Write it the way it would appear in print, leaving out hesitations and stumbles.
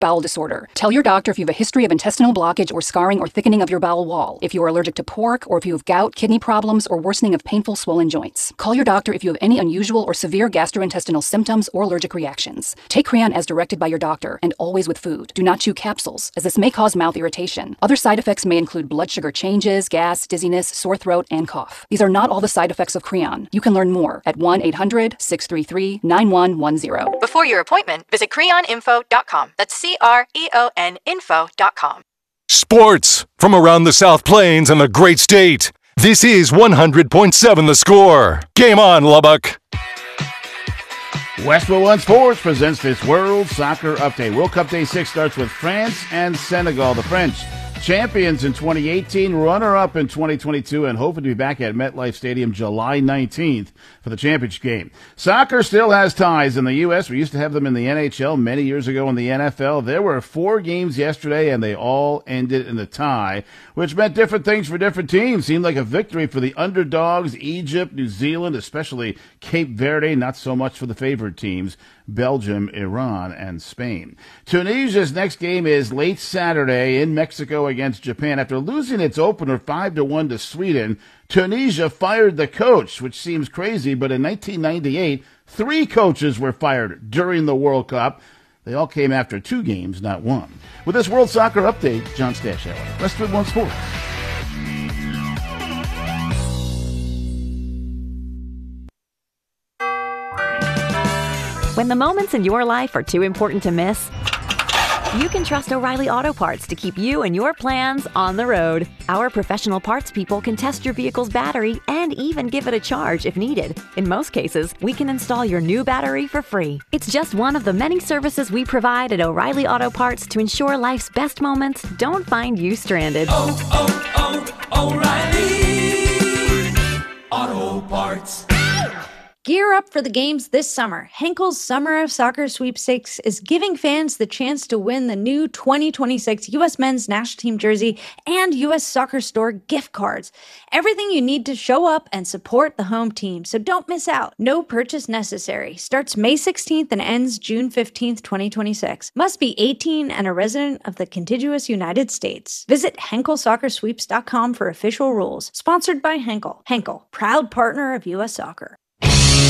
Bowel disorder. Tell your doctor if you have a history of intestinal blockage or scarring or thickening of your bowel wall, if you are allergic to pork, or if you have gout, kidney problems, or worsening of painful swollen joints. Call your doctor if you have any unusual or severe gastrointestinal symptoms or allergic reactions. Take Creon as directed by your doctor, and always with food. Do not chew capsules, as this may cause mouth irritation. Other side effects may include blood sugar changes, gas, dizziness, sore throat, and cough. These are not all the side effects of Creon. You can learn more at 1-800-633-9110. Before your appointment, visit creoninfo.com. That's CREON info.com. Sports from around the South Plains and the great state. This is 100.7 The Score. Game on, Lubbock. Westwood One Sports presents this World Soccer Update. World Cup Day 6 starts with France and Senegal. The French, champions in 2018, runner-up in 2022, and hoping to be back at MetLife Stadium July 19th for the championship game. Soccer still has ties in the U.S. We used to have them in the NHL many years ago in the NFL. There were 4 games yesterday, and they all ended in a tie, which meant different things for different teams. Seemed like a victory for the underdogs, Egypt, New Zealand, especially Cape Verde, not so much for the favored teams, Belgium, Iran, and Spain. Tunisia's next game is late Saturday in Mexico against Japan. After losing its opener 5-1 to Sweden, Tunisia fired the coach, which seems crazy, but in 1998, 3 coaches were fired during the World Cup. They all came after 2 games, not 1. With this World Soccer Update, John Stashower, Westwood One Sports. When the moments in your life are too important to miss, you can trust O'Reilly Auto Parts to keep you and your plans on the road. Our professional parts people can test your vehicle's battery and even give it a charge if needed. In most cases, we can install your new battery for free. It's just one of the many services we provide at O'Reilly Auto Parts to ensure life's best moments don't find you stranded. O'Reilly Auto Parts. Gear up for the games this summer. Henkel's Summer of Soccer Sweepstakes is giving fans the chance to win the new 2026 U.S. Men's National Team jersey and U.S. Soccer Store gift cards. Everything you need to show up and support the home team, so don't miss out. No purchase necessary. Starts May 16th and ends June 15th, 2026. Must be 18 and a resident of the contiguous United States. Visit HenkelSoccerSweeps.com for official rules. Sponsored by Henkel. Henkel, proud partner of U.S. Soccer.